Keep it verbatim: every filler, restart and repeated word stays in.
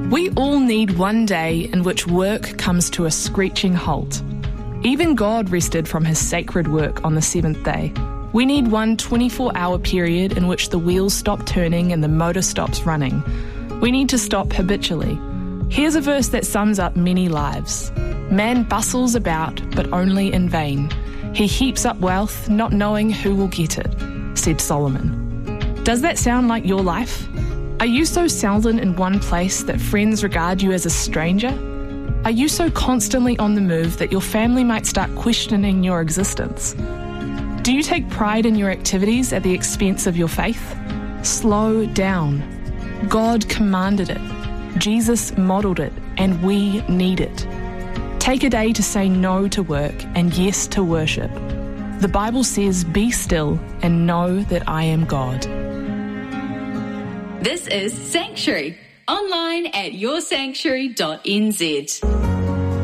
We all need one day in which work comes to a screeching halt. Even God rested from his sacred work on the seventh day. We need one twenty-four hour period in which the wheels stop turning and the motor stops running. We need to stop habitually. Here's a verse that sums up many lives. Man bustles about, but only in vain. He heaps up wealth, not knowing who will get it, said Solomon. Does that sound like your life? Are you so seldom in one place that friends regard you as a stranger? Are you so constantly on the move that your family might start questioning your existence? Do you take pride in your activities at the expense of your faith? Slow down. God commanded it. Jesus modelled it, and we need it. Take a day to say no to work and yes to worship. The Bible says, "Be still and know that I am God." This is Sanctuary, online at your sanctuary dot n z.